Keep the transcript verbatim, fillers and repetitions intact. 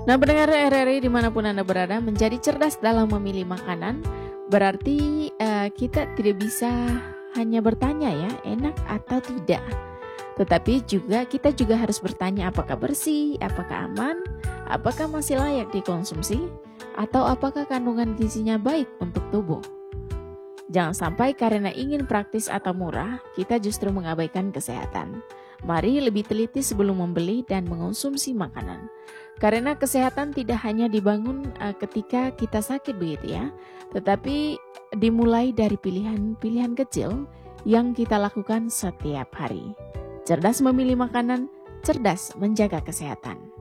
Nah, pendengar R R I dimanapun Anda berada, menjadi cerdas dalam memilih makanan berarti uh, kita tidak bisa hanya bertanya ya, enak atau tidak. Tetapi juga kita juga harus bertanya apakah bersih, apakah aman, apakah masih layak dikonsumsi, atau apakah kandungan gizinya baik untuk tubuh. Jangan sampai karena ingin praktis atau murah, kita justru mengabaikan kesehatan. Mari lebih teliti sebelum membeli dan mengonsumsi makanan. Karena kesehatan tidak hanya dibangun uh, ketika kita sakit begitu ya, tetapi dimulai dari pilihan-pilihan kecil yang kita lakukan setiap hari. Cerdas memilih makanan, cerdas menjaga kesehatan.